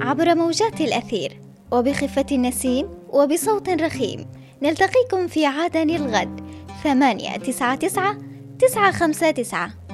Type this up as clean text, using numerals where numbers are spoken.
عبر موجات الأثير وبخفة النسيم وبصوت رخيم. نلتقيكم في عدن الغد 899 959.